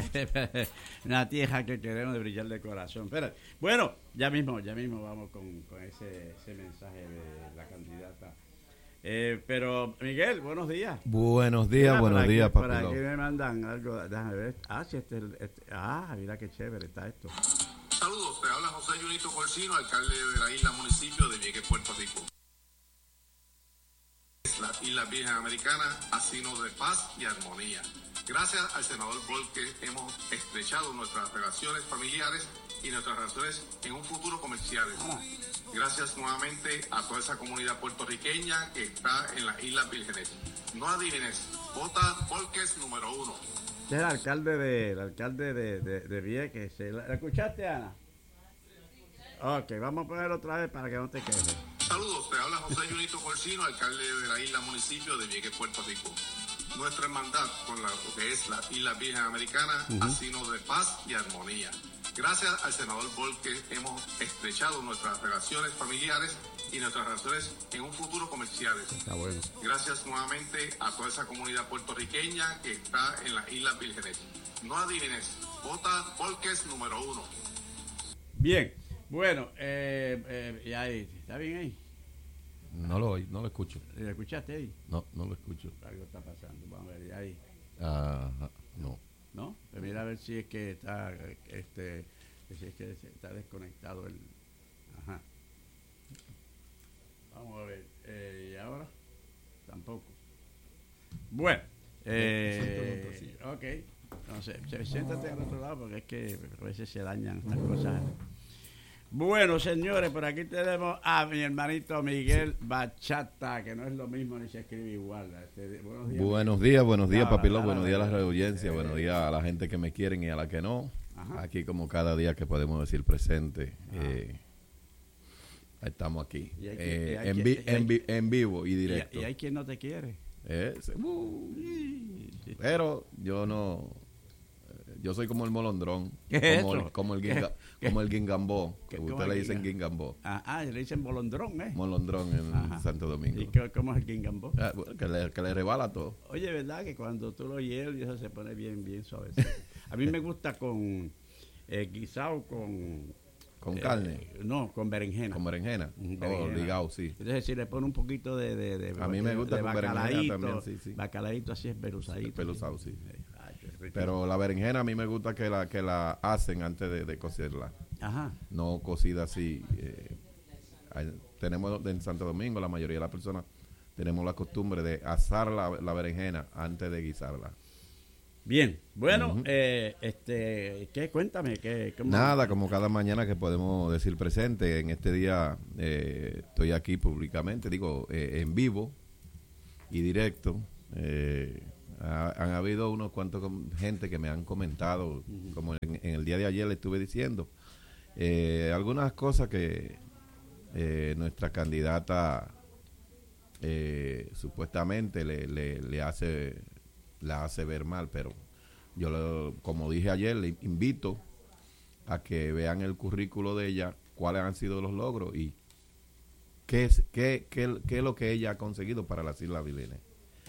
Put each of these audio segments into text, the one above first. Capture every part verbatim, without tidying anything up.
una tierra que queremos de brillar de corazón. Pero, bueno, ya mismo, ya mismo vamos con, con ese, ese mensaje de la candidata. Eh, pero, Miguel, buenos días. Buenos días, Mira, buenos aquí, días, por Papilón. aquí me mandan algo, déjame ver. Ah, sí, este, este, ah, mira qué chévere está esto. Saludos, te habla José Junito Porcino, alcalde de la isla municipio de Vieques, Puerto Rico. La isla Virgen Americana ha sido de paz y armonía. Gracias al senador Volker hemos estrechado nuestras relaciones familiares y nuestras relaciones en un futuro comercial. Gracias nuevamente a toda esa comunidad puertorriqueña que está en las Islas Vírgenes. No adivines, vota Volker número uno. Este es el alcalde de, el alcalde de, de, de Vieques. ¿La, ¿La escuchaste, Ana? Ok, vamos a poner otra vez para que no te quejes. Saludos, te habla José Junito Porcino, alcalde de la isla municipio de Vieques, Puerto Rico. Nuestra hermandad con la, lo que es la isla Virgen Americana uh-huh. ha sido de paz y armonía. Gracias al senador Volker hemos estrechado nuestras relaciones familiares y nuestras relaciones en un futuro comerciales. Está bueno. Gracias nuevamente a toda esa comunidad puertorriqueña que está en las Islas Vírgenes. No adivines, vota Volker número uno. Bien, bueno, eh, eh, y ahí, ¿está bien ahí? No lo oí, no lo escucho. ¿Lo escuchaste ahí? No, no lo escucho. Algo está pasando, vamos a ver, ¿y ahí? Ajá, no. ¿No? Pues mira a ver si es que está, este, si es que está desconectado el... Ajá. Vamos a ver, eh, ¿y ahora? Tampoco. Bueno, eh, ok. Entonces, siéntate al otro lado porque es que a veces se dañan las cosas. Bueno, señores, por aquí tenemos a mi hermanito Miguel Bachata, que no es lo mismo ni se escribe igual. Este, buenos días, buenos días, buenos días, Ahora, Papilón, ahora, buenos días a la ahora, audiencia, eh, buenos días a la gente que me quieren y a la que no. Ajá. Aquí como cada día que podemos decir presente, eh, estamos aquí, Y hay que- eh, y hay en, que- vi- y hay- en, vi- en vivo y Y, directo. y hay quien no te quiere. Eh, se- uh, pero yo no... Yo soy como el molondrón, ¿Qué es como, eso? el, como, el ¿Qué? ginga, ¿Qué? como el guingambó, ¿Qué? que ¿Cómo usted el le dicen ginga- guingambó, Ah, ah, le dicen bolondrón, ¿eh? molondrón en Ajá. Santo Domingo. ¿Y qué- cómo es el guingambó? Ah, bueno, que, le, que le rebala todo. Oye, ¿verdad? Que cuando tú lo hieles y eso se pone bien, bien suave. A mí me gusta con eh, guisado con... Con eh, carne, No, con berenjena. con berenjena, Ujú, oh, berenjena. ligado, sí. Entonces, si le pone un poquito de... de, de A mí me gusta de con berenjena bacalaíto, también, sí, sí. Bacalaíto así es pelusadito. Peluzado, sí. Ay, qué rico. Pero la berenjena a mí me gusta que la que la hacen antes de, de cocerla, Ajá. no cocida así. Eh, hay- tenemos en Santo Domingo, la mayoría de las personas tenemos la costumbre de asar la, la berenjena antes de guisarla. Bien. Bueno, Ujú. eh, este... ¿Qué? Cuéntame. ¿qué, cómo- Nada, como cada mañana que podemos decir presente, en este día eh, estoy aquí públicamente, digo, eh, en vivo y directo. Eh, ha- han habido unos cuantos com- gente que me han comentado, Ujú. como en, en el día de ayer le estuve diciendo, eh, algunas cosas que eh, nuestra candidata eh, supuestamente le, le, le hace la hace ver mal, pero yo, lo- como dije ayer, le invito a que vean el currículo de ella, cuáles han sido los logros y qué es, qué, qué, qué es lo que ella ha conseguido para las Islas Vírgenes.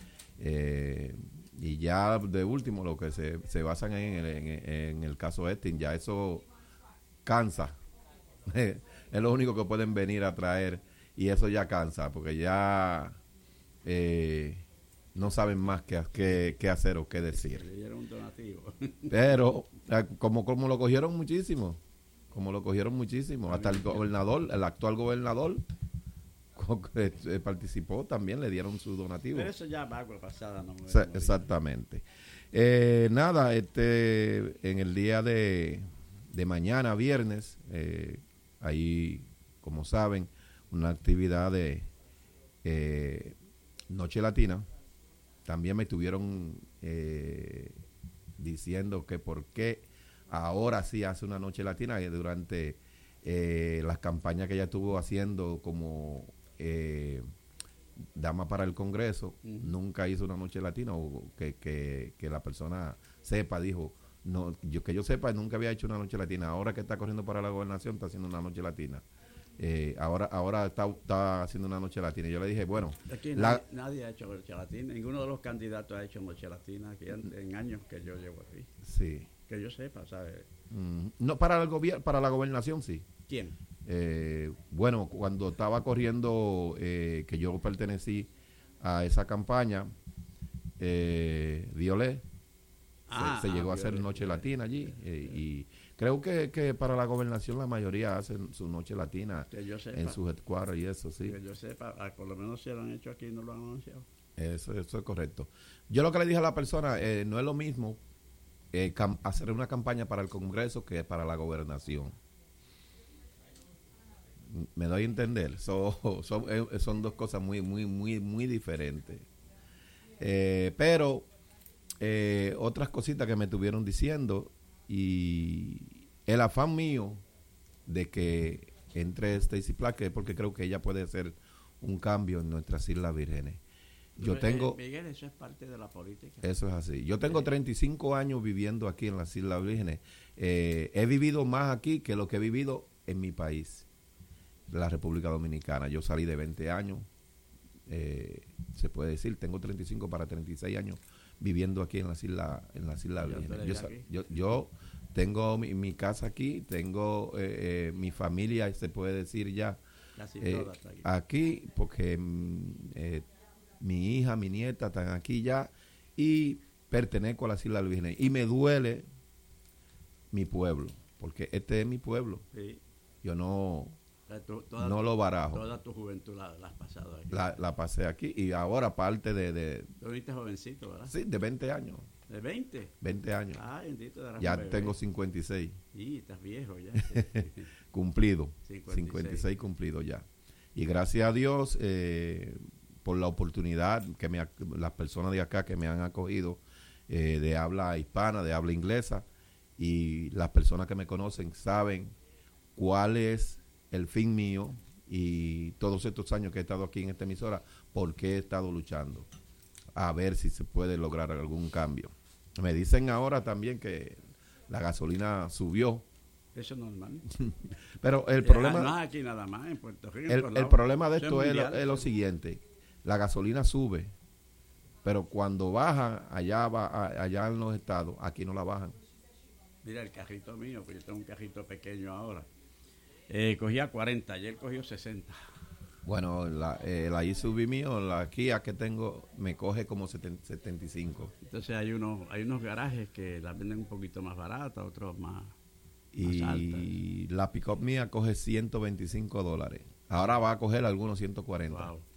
Eh, y ya de último, lo que se, se basan en el, en, en el caso este, ya eso cansa. Es lo único que pueden venir a traer y eso ya cansa, porque ya eh, no saben más qué, qué, qué hacer o qué decir. Le dieron un donativo. Pero eh, como, como lo cogieron muchísimo, como lo cogieron muchísimo, hasta el gobernador, el actual gobernador co- eh, eh, participó también, le dieron su donativo. Pero eso ya va con la pasada, ¿no? Sa- Exactamente. Eh, nada, este, en el día de, de mañana, viernes, eh, ahí, como saben, una actividad de eh, Noche Latina. También me estuvieron eh, diciendo que por qué ahora sí hace una Noche Latina, que durante eh, las campañas que ella estuvo haciendo como eh, dama para el Congreso, Uh-huh. nunca hizo una Noche Latina, o que, que, que la persona sepa, dijo, no, yo que yo sepa, nunca había hecho una Noche Latina. Ahora que está corriendo para la gobernación, está haciendo una Noche Latina. Eh, ahora ahora está, está haciendo una Noche Latina. Y yo le dije, bueno, Aquí la- nadie, nadie ha hecho Noche Latina, ninguno de los candidatos ha hecho Noche Latina aquí en, en años que yo llevo aquí. sí, que yo sepa, ¿sabes? Mm, no, para el gobierno, para la gobernación sí. ¿Quién? Eh, bueno, cuando estaba corriendo, eh, que yo pertenecí a esa campaña, eh, Violet, Ah, se, se ah, llegó a hacer Violet, Noche Violet. Latina allí, eh, y creo que, que para la gobernación la mayoría hacen su Noche Latina Que yo sepa. en su headquarters y eso, sí. Que yo sepa, ah, por lo menos si lo han hecho aquí y no lo han anunciado. Eso, eso es correcto. Yo lo que le dije a la persona, eh, no es lo mismo eh, cam- hacer una campaña para el Congreso que para la gobernación. M- Me doy a entender. So- son, eh, son dos cosas muy, muy, muy, muy diferentes. Eh, pero eh, otras cositas que me estuvieron diciendo y el afán mío de que entre Stacy Plaque, porque creo que ella puede hacer un cambio en nuestras Islas Vírgenes. Yo Eh, tengo... Miguel, eso es parte de la política. Eso es así. Yo tengo treinta y cinco años viviendo aquí en las Islas Vírgenes. Eh, he vivido más aquí que lo que he vivido en mi país, la República Dominicana. Yo salí de veinte años, eh, se puede decir, tengo treinta y cinco para treinta y seis años viviendo aquí en las Islas, en las Islas Ya tú Vírgenes. eres Yo, de sa- aquí. yo, yo tengo mi, mi casa aquí, tengo eh, eh, mi familia, se puede decir ya, Casi eh, toda está aquí. aquí, porque mm, eh, mi hija, mi nieta están aquí ya y pertenezco a las Islas Vírgenes. Y me duele mi pueblo, porque este es mi pueblo. Sí. Yo no, O sea, tú- toda, no lo barajo. toda tu juventud la, la has pasado aquí. La, la pasé aquí y ahora parte de, de, Tú viste jovencito, ¿verdad? sí, de veinte años. ¿De veinte? veinte años. Ah, bendito. eras Ya un bebé. tengo cincuenta y seis Sí, estás viejo ya. cumplido. cincuenta y seis. cincuenta y seis cumplido ya. Y gracias a Dios eh, por la oportunidad que me, ha- las personas de acá que me han acogido eh, de habla hispana, de habla inglesa, y las personas que me conocen saben cuál es el fin mío y todos estos años que he estado aquí en esta emisora, por qué he estado luchando a ver si se puede lograr algún cambio. Me dicen ahora también que la gasolina subió, Eso es normal. pero el Eh, problema... no es aquí nada más, en Puerto Rico. en El, todos el lados. problema de Eso esto es lo, mundial, es lo eso. siguiente: la gasolina sube, pero cuando baja allá va, a- allá en los estados, aquí no la bajan. Mira el carrito mío, pues yo tengo un carrito pequeño ahora. Eh, cogía cuarenta, ayer cogió sesenta. Bueno, la, eh, la S U V mío, la Kia que tengo, me coge como setenta, setenta y cinco. Entonces hay unos hay unos garajes que las venden un poquito más baratas, otros más, más altas. Y la pick-up mía coge ciento veinticinco dólares. Ahora va a coger algunos ciento cuarenta. Wow.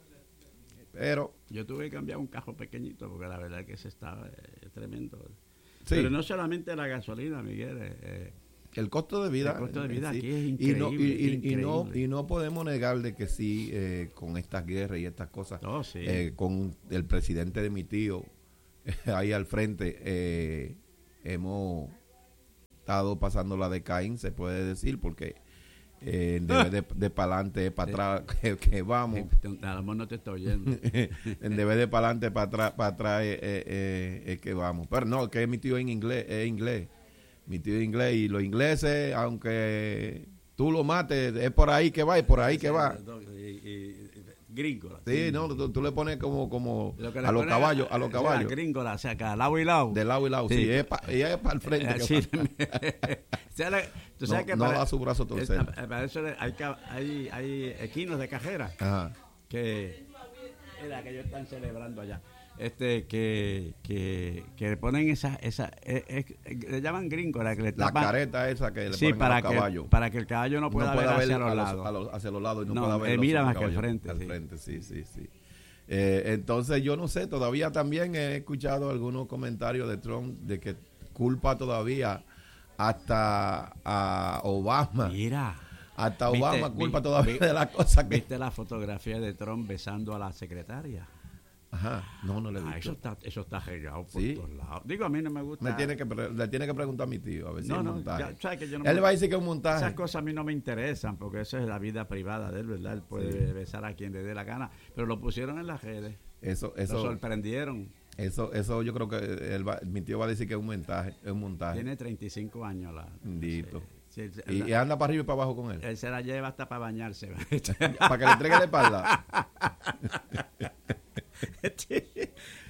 Pero, Yo tuve que cambiar un carro pequeñito porque la verdad es que ese estaba eh, tremendo. sí, Pero no solamente la gasolina, Miguel. eh, eh, el costo de vida, El costo de eh, vida sí. aquí es y no, y, increíble, y- y no, increíble. y no podemos negar de que sí, eh, con estas guerras y estas cosas, oh, sí. eh, con el presidente de mi tío ahí al frente, eh, hemos estado pasando la de Caín, se puede decir, porque eh, en deber de, de para adelante es para atrás que, que vamos, A lo mejor no te está oyendo. en deber de para adelante para atrás para atrás es, es- es- es que vamos. Pero no, que mi tío en inglés, es inglés, mi tío es inglés, y los ingleses, aunque tú lo mates, es por ahí que va, es por ahí que va. Y, y- gringola. Sí, no, tú, tú le pones como, como Lo que le a los ponen caballos, a los o sea, caballos, gringola, o sea, que a lado y lado. de lado y lado, sí, Sí. es para el frente. que Así, va. o sea, le- tú sabes No- que no para, da su brazo a torcer. es- para eso le- hay, ca- hay, hay equinos de cajera Ajá. que era que ellos están celebrando allá, este que que, que le ponen esa esa eh, eh, le llaman gringola, que le La tapan- careta esa que le sí, ponen para a los que caballos. para que el caballo no pueda, no pueda ver hacia ver los a lados. a los- hacia los lados y no, No, pueda ver eh, los mira otros más que al caballos. frente, Al sí. frente, sí, sí, sí. Eh, entonces yo no sé, todavía también he escuchado algunos comentarios de Trump de que culpa todavía hasta a Obama. Mira, Hasta ¿Viste? Obama culpa Vi- todavía vi- de las cosas que... ¿viste la fotografía de Trump besando a la secretaria? Ajá, no, no le he Ah, eso visto. está eso está regado por Sí. todos lados. Digo, a mí no me gusta. Me tiene que pre- le tiene que preguntar a mi tío a ver si No, es no, montaje. ya, sabes que yo no Él me- va a decir que es un montaje. Esas cosas a mí no me interesan porque eso es la vida privada de él, ¿verdad? Él puede besar a quien le dé la gana, pero lo pusieron en las redes. Eso, Lo eso, sorprendieron. eso, eso yo creo que él va- mi tío va a decir que es un montaje, es un montaje. Tiene treinta y cinco años. La, Bendito. sí, sí, Y, la- y anda para arriba y para abajo con él. él se la lleva hasta para bañarse. Para que le entregue la espalda.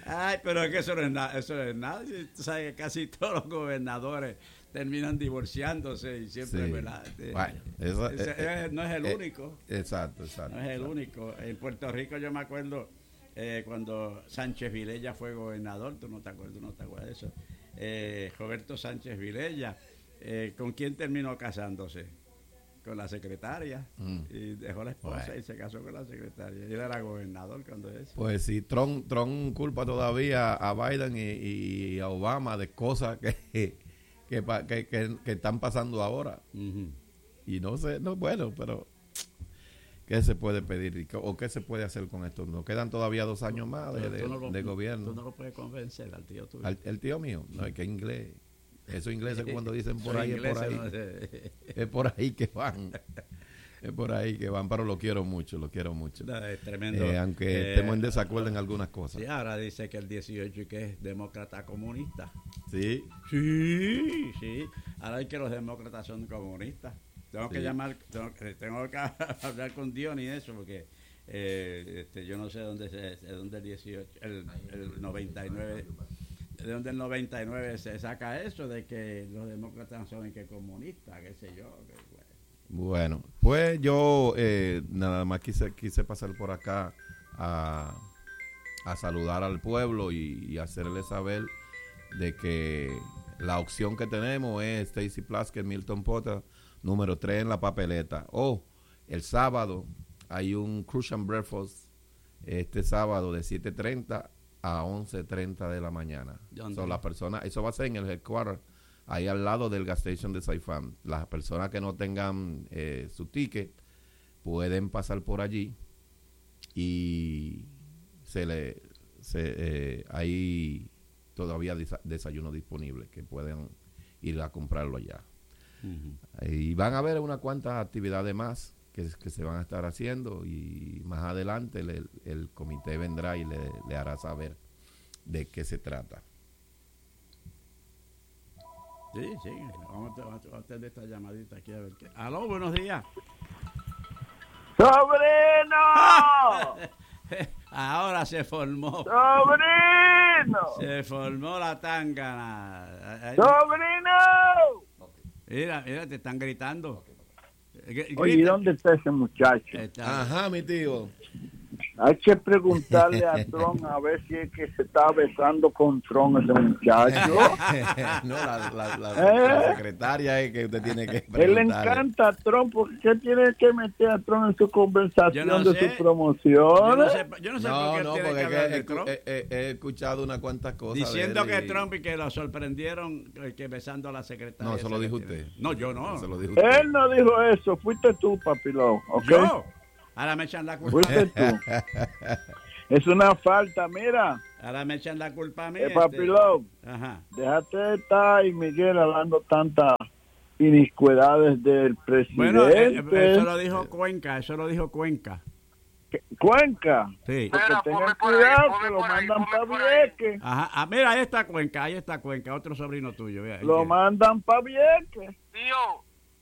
Ay, pero es que eso no es nada, eso no es nada. Tú sabes que casi todos los gobernadores terminan divorciándose y siempre, Sí. ¿verdad? Bueno, eso, Ese- eh, eh, no es el eh, único. Exacto, exacto. No es el exacto. único. En Puerto Rico yo me acuerdo eh, cuando Sánchez Vilella fue gobernador, tú no te acuerdas, no te acuerdas de eso. Eh, Roberto Sánchez Vilella, eh, ¿con quién terminó casándose? Con la secretaria. Mm. Y dejó la esposa Bueno. y se casó con la secretaria. Y él era gobernador cuando eso. Pues sí, Trump, Trump culpa todavía a Biden y, y a Obama de cosas que, que, pa- que, que- que están pasando ahora. Ujú. Y no sé, no bueno, pero ¿qué se puede pedir y qué- o qué se puede hacer con esto? Nos quedan todavía dos años más de, Pero de- tú no lo- de gobierno. Tú no lo puedes convencer al tío tuyo. Al- el tío mío, no, es que inglés. Esos ingleses cuando dicen por Son ahí es por ingleses, ahí. no sé. Es por ahí que van. Es por ahí que van, pero lo quiero mucho, lo quiero mucho. No, es tremendo. Eh, aunque Eh, estemos en desacuerdo en algunas cosas. Sí, ahora dice que el dieciocho y que es demócrata comunista. Sí, Sí, sí. Ahora hay que los demócratas son comunistas. Tengo que Sí. llamar, tengo, que- tengo que hablar con Dion y eso, porque eh, este, yo no sé dónde se, de dónde el dieciocho, el, el noventa y nueve, de dónde el noventa y nueve se saca eso de que los demócratas son que comunistas, qué sé yo. Que, bueno. bueno, pues yo eh, nada más quise, quise pasar por acá a, a saludar al pueblo y, y hacerle saber de que la opción que tenemos es Stacy Plaskett, Milton Potter, número tres en la papeleta. O el sábado hay un Crucian Breakfast este sábado de siete treinta a once treinta de la mañana. ¿Dónde? So, la persona, eso va a ser en el headquarter, ahí al lado del gas station de Saifam. Las personas que no tengan eh, su ticket pueden pasar por allí y se le se, eh, hay todavía desa- desayuno disponible que pueden ir a comprarlo allá. Y van a haber unas cuantas actividades más que, que se van a estar haciendo y más adelante le- el, el comité vendrá y le, le hará saber de qué se trata. Sí, sí. Vamos a, vamos a tener esta llamadita aquí a ver qué. Aló, buenos días. ¡Sobrino! Ahora se formó. ¡Sobrino! Se formó la tangana. Ay, ¡Sobrino! Mira, mira, te están gritando. Gr- Oye, grita. ¿dónde está ese muchacho? Está- Ajá, mi tío. Hay que preguntarle a Tron a ver si es que se está besando con Tron ese muchacho. no, la, la, la- ¿Eh? la secretaria es que usted tiene que Él le preguntarle. encanta a Tron, porque ¿qué tiene que meter a Tron en su conversación Yo no de sé. sus Yo promociones? no sé, yo no sé por No, qué no, tiene porque que es que hablar de he, Trump. he- he- he escuchado unas cuantas cosas. de Diciendo él que y- Trump y que lo sorprendieron eh, que besando a la secretaria. No, eso lo dijo secretaria. usted. No, yo no. Eso lo dijo usted. Él no dijo eso, fuiste tú, papilón, ¿ok? Yo. Ahora me echan la culpa. Fuiste tú. Es una falta, mira, Ahora me echan la culpa a mí. eh, este. papilón. Ajá. Déjate de estar y Miguel hablando tantas iniquidades del Bueno, eh, presidente. eso lo dijo Cuenca, eso lo dijo Cuenca. Cuenca, Sí. que Mira, tengan ponme por ahí, cuidado, ponme que lo por ahí, mandan ponme para por ahí. Vieques. Ajá. Ah, mira, ahí está Cuenca, ahí está Cuenca, otro sobrino tuyo. Vea, Lo ahí que- mandan para Vieques. Tío,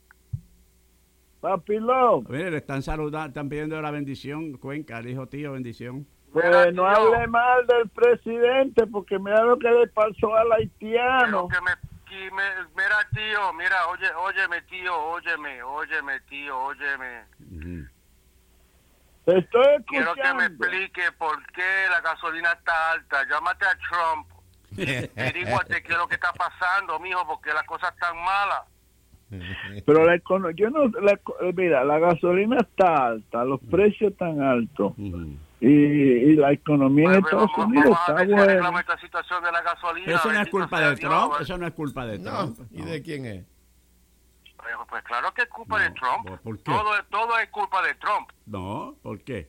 Papilón, Mire, le están saludando, están pidiendo la bendición, Cuenca, le dijo tío, bendición. pues Mira, no tío. hable mal del presidente, porque mira lo que le pasó al pero haitiano. que me, que me- mira, tío, mira, oye, óyeme, tío, óyeme, óyeme, tío, óyeme. Ujú. Te estoy Quiero que me escuchando. explique por qué la gasolina está alta. Llámate a Trump. Averíguate qué es lo que está pasando, mijo, porque las cosas están malas. Pero la econo- yo no, la eco- mira, la gasolina está alta, los precios están altos Ujú. y, y la economía en Pues, Estados vamos, Unidos vamos a está ver si arreglamos buena. esta situación de la gasolina. Eso no es bendito culpa sea de Dios, Trump, ¿vale? eso no es culpa de No, Trump. ¿y de quién es? Pues, pues claro que es culpa de No, Trump. ¿por qué? Todo, es- todo es culpa de Trump. No, ¿por qué?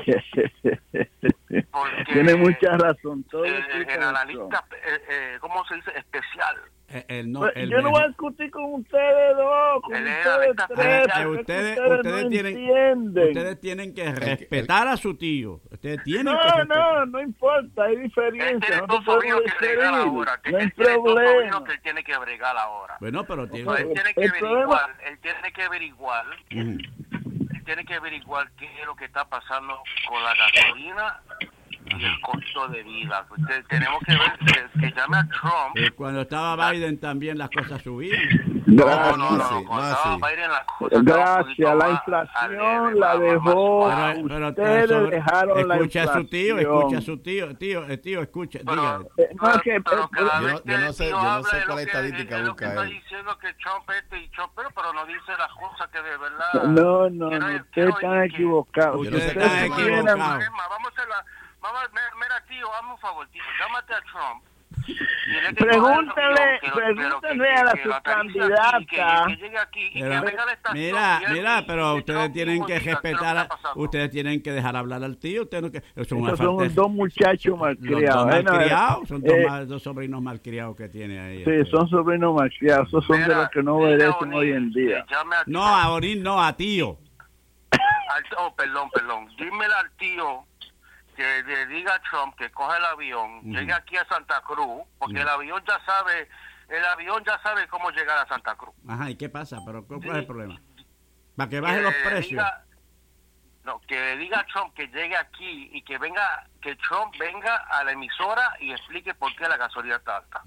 Porque Tiene mucha razón. Todo el, es culpa el de Trump. analista, eh, eh, ¿cómo se dice? Especial. Eh, el no, Pues, el yo no voy mejor- a discutir con ustedes dos, con Él era ustedes la tres, venta- Eh, porque ustedes, ustedes, ustedes no tienen, entienden. ustedes tienen que respetar a su tío. Ustedes tienen que No, respetar. no, no importa, hay Él diferencia, tiene no dos te podemos sobrinos que bregar diferir, ahora. Que no hay él tiene dos problema. sobrinos que él tiene que bregar ahora. Bueno, pero tiene Entonces, él tiene que El averiguar, problema- él tiene que averiguar, Ujú. él tiene que averiguar qué es lo que está pasando con la gasolina y el costo de vida. Te- tenemos que ver que, que llame a Trump. Eh, cuando estaba Biden también las cosas subían. No, Gracias. no, no, no, no, sí, cuando no estaba así. Biden las cosas estaban un Gracias, poquito la más inflación alegres, la más- más dejó. suave. Pero, pero, Ustedes pero sobre- dejaron la escucha a su tío, inflación. escucha a su tío, tío, eh, tío, escucha, Pero, dígale. Eh, no, pero- es que- pero eh, cada yo vez no- que yo no el sé- tío yo no habla sé es cuál lo que- estadística es lo busca que está él. diciendo que Trump este y Trump, pero, pero no dice las cosas que de verdad. No, no, Quiero- no, quiero ustedes están oír que- equivocados. Yo no sé Ustedes qué están se Vamos a llama. hacer equivocados. un problema, Vamos a hacer la. Vamos a, mira, mira, tío, hazme un favor, tío. Llámate a Trump. Dile que Pregúntale- coja el avión, que lo- pregúntale que- a la que- que lo aterrice subcandidata. aquí, que- que llegue aquí y Pero, que venga a la estación mira, y él- mira, y- pero y ustedes Trump tienen mismo que diga qué es lo respetar, está a- pasando. ustedes tienen que dejar hablar al tío. Ustedes no, que, son una Esos son falta- dos muchachos los malcriados. dos ¿eh? No, malcriados, son dos, eh, mal- dos sobrinos malcriados que tiene ahí. Sí, este. son sobrinos malcriados. Esos son de Mira, los que no dile a obedecen O'Neill hoy en día. que llame a No, Trump. a Orín, no, a tío. Al- oh, perdón, perdón. Dímele al tío que le diga a Trump que coge el avión, Ujú. llegue aquí a Santa Cruz, porque el avión ya sabe, el avión ya sabe cómo llegar a Santa Cruz. Ajá, ¿y qué pasa? ¿Pero cuál es el Sí. problema? Para que bajen Que los le precios. diga- no, que le diga a Trump que llegue aquí y que venga, que Trump venga a la emisora y explique por qué la gasolina está alta.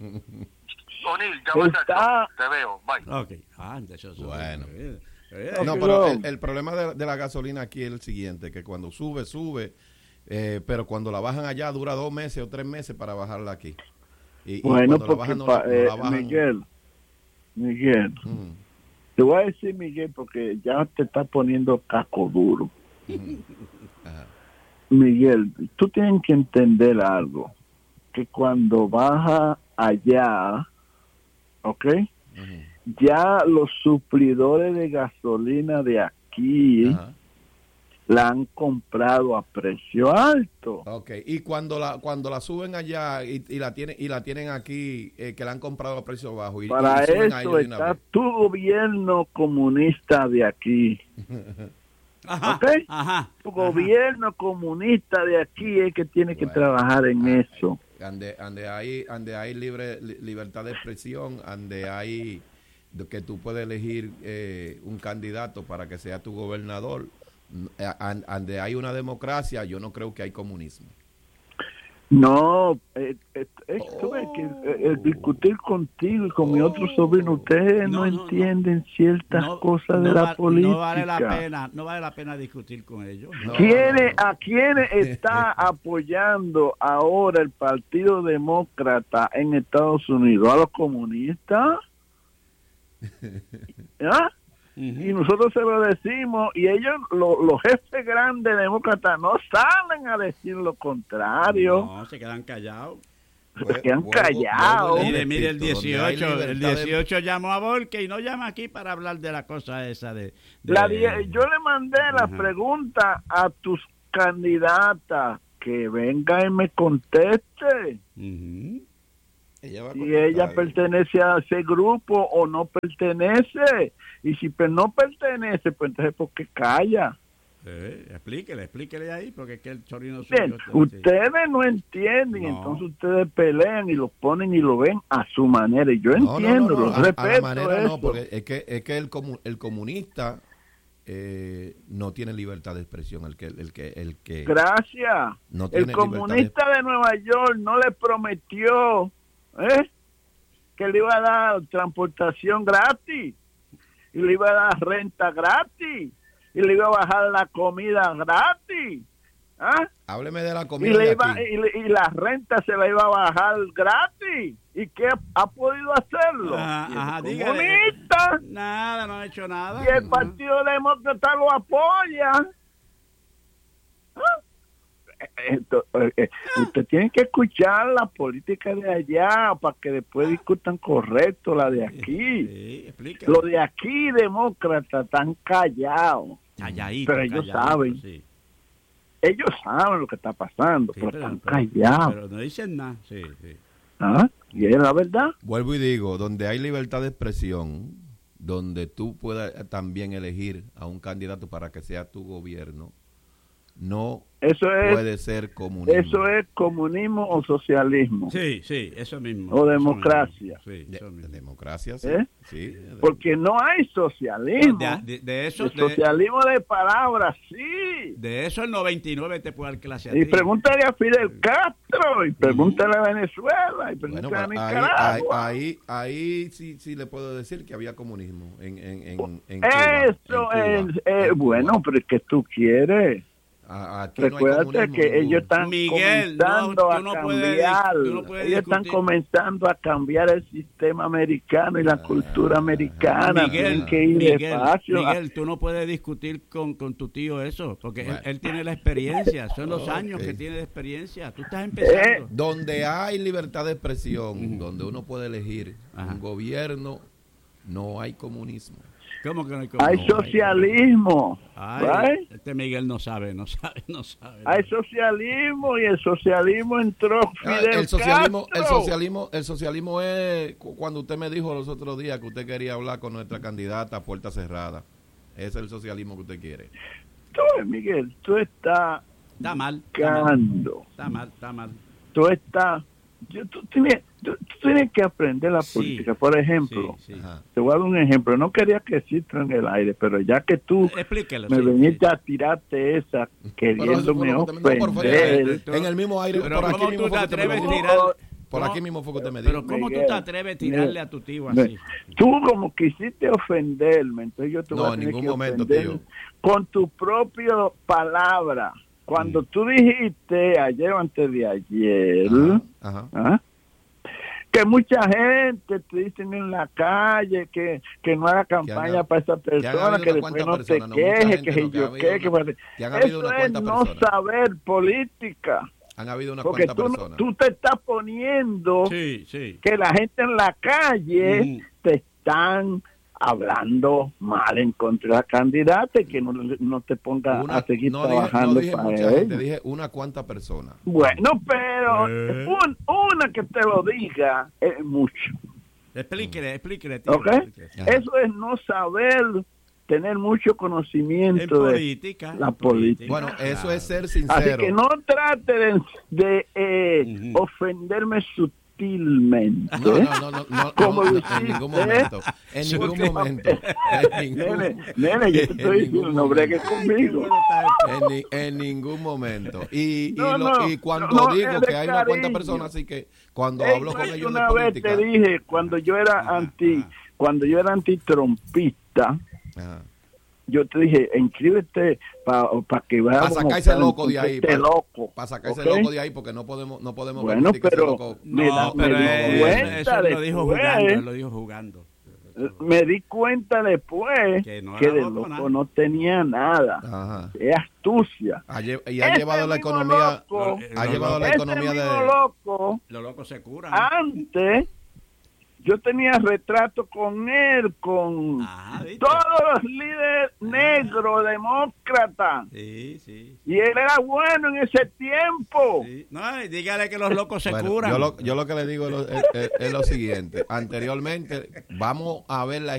O'Neill, llámate a Está- Trump. Te veo. Bye. Ok, ah, entonces eso. Bueno. Eh, eh, No, Ok, pero no. el, el problema de, de la gasolina aquí es el siguiente, que cuando sube, sube, eh, pero cuando la bajan allá dura dos meses o tres meses para bajarla aquí. Y, y Bueno, cuando la porque bajan, no, pa- la- no eh, la bajan. Miguel, Miguel, Ujú, te voy a decir, Miguel, porque ya te está poniendo casco duro. ujú. Ajá. Miguel, tú tienes que entender algo, que cuando baja allá, ¿ok? Ujú. Ya los suplidores de gasolina de aquí Ajá. la han comprado a precio alto. Ok, y cuando la cuando la suben allá y, y la tienen y la tienen aquí, eh, que la han comprado a precio bajo y, Para y suben a ellos eso de una está vez. tu gobierno comunista de aquí. Ajá, ¿Ok? ajá. Tu ajá. gobierno comunista de aquí es que tiene que Bueno. trabajar en eso. Ande, ande hay, ande hay libre li- libertad de expresión, ande hay de que tú puedes elegir eh, un candidato para que sea tu gobernador, eh, an- ande hay una democracia, yo no creo que hay comunismo. No, eh, eh, es tú ves que Oh. eh, el discutir contigo y con mi otro sobrino, ustedes no, No, no, entienden ciertas No, cosas de no la va- política. No vale la pena, no vale la pena discutir con ellos. No. ¿Quiénes, ¿A quiénes está apoyando ahora el Partido Demócrata en Estados Unidos? ¿A los comunistas? ¿Ah? Y nosotros se lo decimos, y ellos, lo- los jefes grandes demócratas, no salen a decir lo contrario. No, se quedan callados. Se quedan Vuelvo- callados. vuelvo y Mire, mire el repito, donde hay dieciocho, el libertad de- dieciocho llamó a Volke y no llama aquí para hablar de la cosa esa de... de- La die- yo le mandé la Ajá. pregunta a tus candidatas, que venga y me conteste Ujú. Ella va a si contestar. ella pertenece a ese grupo o no pertenece. Y si pe- no pertenece, pues entonces ¿por qué calla? Eh, explíquele, explíquele ahí, porque es que el chorino Bien, suyo... ustedes no entienden, No. entonces ustedes pelean y lo ponen y lo ven a su manera. Y yo No, no, entiendo, no, no, lo a- a, respeto la manera eso. no, porque es que, es que el, comu- el comunista eh, no tiene libertad de expresión, el que, el que, el que Gracias. no tiene El libertad comunista de Nueva York no le prometió ¿eh? que le iba a dar transportación gratis, y le iba a dar renta gratis, y le iba a bajar la comida gratis. ¿Ah? hábleme de la Y, comida le de iba, aquí. y, le- y la renta se la iba a bajar gratis. ¿Y qué ha podido hacerlo? Ajá, Y el ajá, dígale. comunista Nada, no ha hecho nada. y el Ajá. Partido Demócrata lo apoya. ¿Ah? Esto, eh, eh, usted tiene que escuchar la política de allá para que después discutan correcto la de aquí. Sí, explíquele. Los de aquí, demócratas, están callados. Calladito, Pero ellos calladito, saben. sí. Ellos saben lo que está pasando, Sí, pero, pero- están pero- callados. Pero no dicen nada, sí, sí. ¿Ah? Y es la verdad. Vuelvo y digo, donde hay libertad de expresión, donde tú puedas también elegir a un candidato para que sea tu gobierno, no Eso es, puede ser comunismo. eso es comunismo o socialismo. Sí, sí, eso mismo. O eso democracia. mismo. Sí, De, eso mismo. de democracia, sí. ¿Eh? sí. Porque no hay socialismo. De, de- de eso, El de, socialismo de palabras, sí. de eso el noventa y nueve te puede dar clase a Y ti. pregúntale a Fidel Castro, y pregúntale a Venezuela, y Bueno, pregúntale a pero ahí, Nicaragua. ahí, ahí, ahí sí, sí le puedo decir que había comunismo en, en, en, en Cuba. Eso en es, Cuba, eh, en Cuba. bueno, pero es que tú quieres. A- aquí no hay Recuérdate comunismo que ninguno. ellos están Miguel, no, comenzando tú a no puedes cambiar. dis- tú no puedes ellos están discutir. comenzando a cambiar el sistema americano y la cultura americana. Miguel, Tienen que ir Miguel, despacio. Miguel, tú no puedes discutir con, con tu tío eso, porque Bueno. él, él tiene la experiencia, son los años Ok. que tiene de experiencia. Tú estás empezando. Eh, Donde hay libertad de expresión, donde uno puede elegir Ajá. un gobierno, no hay comunismo. ¿Cómo que no hay Hay comunismo? socialismo. Ay, ¿right? este Miguel no sabe, no sabe, no sabe. Hay socialismo y el socialismo entró Ah, Fidel el socialismo, el Castro. socialismo, el socialismo es cu- cuando usted me dijo los otros días que usted quería hablar con nuestra candidata a puerta cerrada. Ese es el socialismo que usted quiere. Tú, Miguel, tú estás Está mal, está mal, cando. está mal, está mal. Tú estás... yo- tú, tienes, tú- tú tienes que aprender la Sí. política. Por ejemplo, Sí, sí. Ajá. te voy a dar un ejemplo. No quería que exista en el aire, pero ya que tú Explíquelo. me sí, veniste sí. a tirarte esa Pero eso queriéndome fue lo que usted me- no, por favor, ofender. Pero- en el mismo aire, pero por aquí ¿cómo mismo tú te fue que usted me atreves lo a dijo. tirar? Por No, aquí mismo fue que usted me Pero dijo. ¿cómo tú Miguel, te atreves a tirarle Miguel, a tu tío Ve, así? Tú como quisiste ofenderme, entonces yo te No, voy a en tener ningún que momento, ofender tío. con tu propia palabra. Cuando tú dijiste ayer o antes de ayer, Ajá, ajá. ¿ah? que mucha gente te dicen en la calle que, que no haga campaña han- para esa que han persona, habido que unas después cuantas no te personas, no, mucha quejes, gente, que no, si que yo ha habido qué, que una- para- que han habido eso unas es cuantas no personas. saber política, Han habido unas porque cuantas tú, no- personas. tú te estás poniendo Sí, sí. que la gente en la calle Mm. te están hablando mal en contra de la candidata y que no, no te ponga Una- a seguir no dije, trabajando no dije para mucha él. gente, dije una cuanta persona. Bueno, pero Eh. un- una que te lo diga es mucho. Explíquele, explíquele, tío. ¿Ok? explíquele. Ajá. Eso es no saber tener mucho En conocimiento de política. la en política. Bueno, eso Claro. es ser Así sincero. que no trate de, de, eh, Ujú. ofenderme sutilmente. No, no, no, no, no, Como no, no, dijiste. en ningún momento. En ningún Porque- momento. En ningún, Nene, nene, yo te en estoy ningún diciendo, no bregues momento. conmigo. En, ni- en ningún momento. Y, y, No, lo- no, y cuando no, no, digo es de que hay una cuanta cariño. persona, así que cuando Ey, hablo con no, ellos de una vez política. te dije, cuando yo era Ajá, anti, ajá. cuando yo era antitrompista, Ajá. yo te dije, inscríbete para que veamos. Pa' sacarse el loco de ahí, Este pa- loco. Para sacarse ¿ok? el loco de ahí, porque no podemos, no podemos Bueno, permitir que ese pero loco- me da- No, pero me di él- cuenta eso lo dijo después. jugando, él lo dijo jugando. Me di cuenta después Que que, no era de loco, loco nada. no tenía nada. Ajá. Es astucia. Ha lle- y ha Ese llevado la mismo economía, loco, ha Ese llevado la ese economía mismo de. loco, Los locos se curan. antes yo tenía retrato con él, con Ajá, ¿viste? todos los líderes negros, demócratas. Sí, sí. Y él era bueno en ese tiempo. sí. No, y dígale que los locos se Bueno, curan. yo, lo, yo lo que le digo es lo, es- es- es lo siguiente. Anteriormente, vamos a ver la